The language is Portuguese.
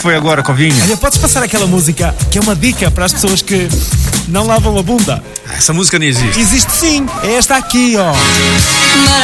foi agora, Covinha? Olha, podes passar aquela música que é uma dica para as pessoas que não lavam a bunda? Essa música não existe. Existe sim, é esta aqui, ó.